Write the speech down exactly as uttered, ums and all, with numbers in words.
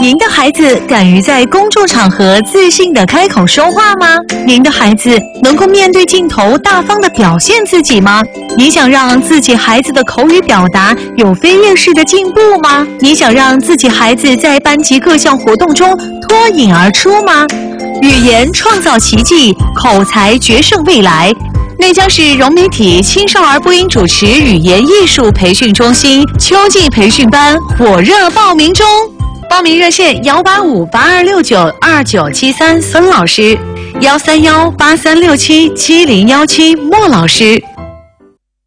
您的孩子敢于在公众场合自信地开口说话吗？您的孩子能够面对镜头大方地表现自己吗？你想让自己孩子的口语表达有飞跃式的进步吗？你想让自己孩子在班级各项活动中脱颖而出吗？语言创造奇迹，口才决胜未来。内江市融媒体青少儿播音主持语言艺术培训中心秋季培训班火热报名中，报名热线幺八五八二六九二九七三孙老师，幺三幺八三六七七零幺七莫老师。